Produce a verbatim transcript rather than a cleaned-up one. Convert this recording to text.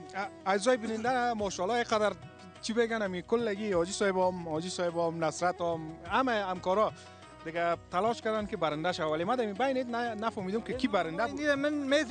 اعضای بیننده ماشاءالله اینقدر چی بگن می کلگی حاجی صاحب هم حاجی صاحب هم نصرت هم همه همکارا دیگه تلاش کردن که برنده شه ولی ما در بین نفهمیدم که کی برنده بود. من